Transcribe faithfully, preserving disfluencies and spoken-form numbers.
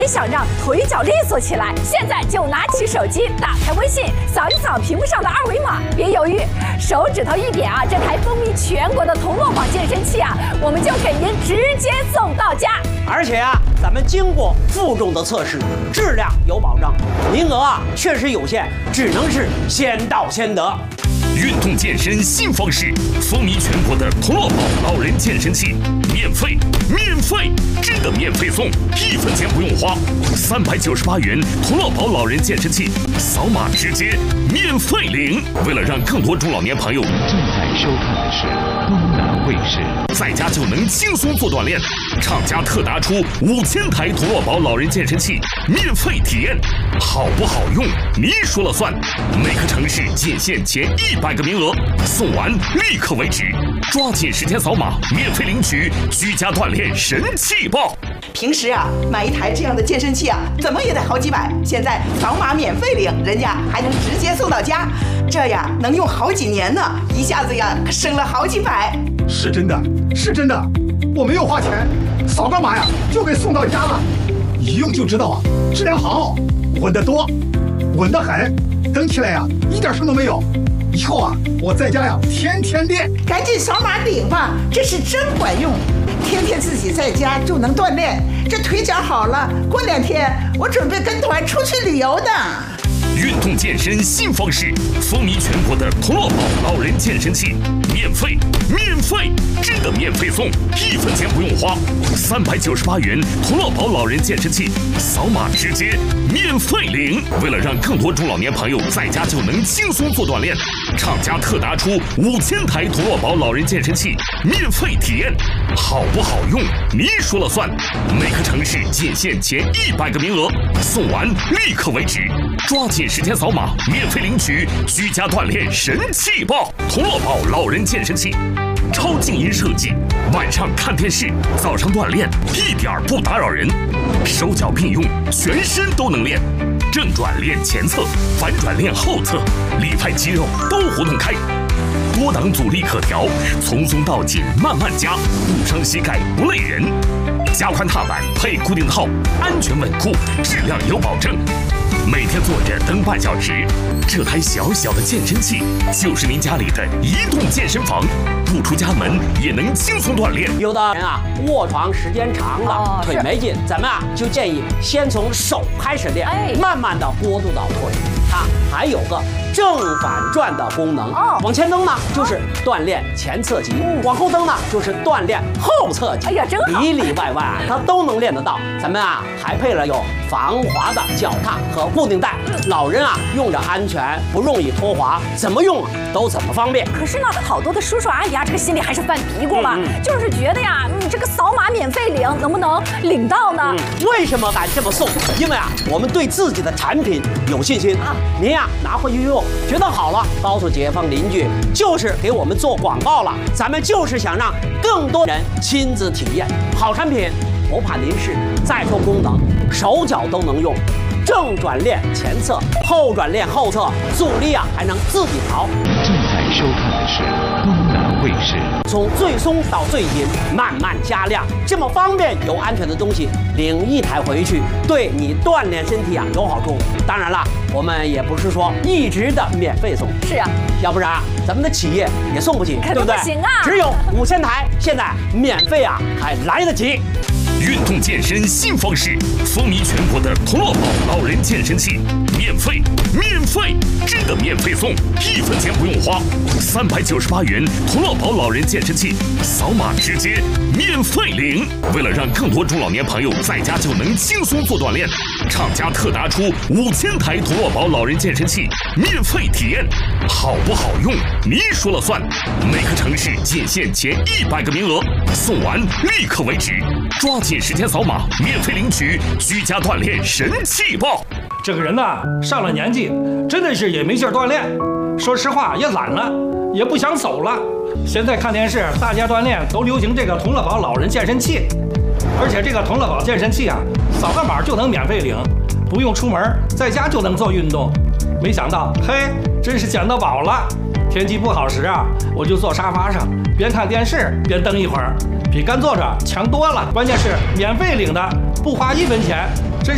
也想让腿脚利索起来，现在就拿起手机，打开微信，扫一扫屏幕上的二维码，别犹豫，手指头一点啊，这台风靡全国的同乐宝健身器啊，我们就给您直接送到家。 而且啊，咱们经过负重的测试，质量有保障，名额啊确实有限，只能是先到先得。 运动健身新方式，风靡全国的同乐宝老人健身器，免费，免费，真的免费送，一分钱不用花，三百九十八元同乐宝老人健身器，扫码直接免费领。为了让更多中老年朋友， 正在收看的是东南卫视， 在家就能轻松做锻炼，厂家特拿出五千台同乐宝老人健身器免费体验，好不好用你说了算。每个城市仅限前一百个名额，送完立刻为止，抓紧时间扫码免费领取居家锻炼神器包。 平时啊，买一台这样的健身器啊，怎么也得好几百，现在扫码免费领，人家还能直接送到家，这呀能用好几年呢，一下子呀省了好几百。 是真的，是真的，我没有花钱，扫个码呀就给送到家了，一用就知道啊，质量好，稳得多，稳得很，蹬起来呀一点声都没有。 以后啊，我在家呀，天天练。 赶紧扫码领吧，这是真管用，天天自己在家就能锻炼，这腿脚好了，过两天我准备跟团出去旅游的。 运动健身新方式，风靡全国的同乐宝老人健身器，免费，免费，真的免费送，一分钱不用花，三百九十八元同乐宝老人健身器，扫码直接免费领。为了让更多中老年朋友在家就能轻松做锻炼，厂家特拿出五千台同乐宝老人健身器免费体验，好不好用你说了算。每个城市仅限前一百个名额，送完立刻为止，抓紧时间扫码免费领取居家锻炼神器包。同乐宝老人健身器，超静音设计，晚上看电视，早上锻炼一点不打扰人，手脚并用，全身都能练。正转练前侧，反转练后侧，里派肌肉都活动开。多档阻力可调，从松到紧慢慢加，不伤膝盖不累人。加宽踏板配固定套，安全稳固，质量有保证。每天坐着蹬半小时，这台小小的健身器就是您家里的移动健身房，不出家门也能轻松锻炼。 有的人啊，卧床时间长了，哦、腿没劲，咱们啊就建议先从手开始练，哎、慢慢的过渡到腿。它还有个正反转的功能，哦、往前蹬呢就是锻炼前侧肌，嗯、往后蹬呢就是锻炼后侧肌。哎呀，真好，里里外外啊它都能练得到。咱们啊还配了有防滑的脚踏和固定带，老人啊用着安全，不容易脱滑，怎么用都怎么方便。 可是呢，好多的叔叔阿姨啊，这个心里还是犯嘀咕嘛，嗯嗯、就是觉得呀，你这个扫码免费领，能不能领到呢？ 嗯、为什么敢这么送？因为啊，我们对自己的产品有信心啊。您呀拿回去用，觉得好了，告诉街坊邻居，就是给我们做广告了。咱们就是想让更多人亲自体验好产品，不怕您是再多功能，手脚都能用。正转练前侧，后转练后侧，阻力啊还能自己调。 正在收看的是东南卫视。 从最松到最紧，慢慢加量，这么方便又安全的东西，领一台回去，对你锻炼身体啊有好处。当然了，我们也不是说一直的免费送， 是啊， 要不然啊咱们的企业也送不起，对不对？ 不行啊， 只有五千台，现在免费啊还来得及。 运动健身新方式，风靡全国的同乐宝老人健身器，免费，免费，真的免费送，一分钱不用花，三百九十八元同乐宝老人健身器，扫码直接免费领。为了让更多中老年朋友在家就能轻松做锻炼，厂家特拿出五千台同乐宝老人健身器免费体验，好不好用你说了算。每个城市仅限前一百个名额，送完立刻为止，抓紧时间扫码免费领取居家锻炼神器包。 这个人呐，上了年纪，真的是也没劲儿锻炼，说实话也懒了，也不想走了。现在看电视，大家锻炼都流行这个同乐宝老人健身器，而且这个同乐宝健身器啊，扫个码就能免费领，不用出门，在家就能做运动。没想到，嘿，真是捡到宝了。天气不好时啊，我就坐沙发上，边看电视边蹬一会儿，比干坐着强多了。关键是免费领的，不花一分钱。